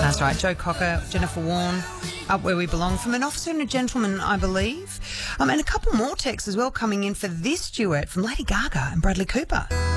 That's right, Joe Cocker, Jennifer Warren, Up Where We Belong, from an officer and a gentleman, I believe. And a couple more texts as well coming in for this duet from Lady Gaga and Bradley Cooper.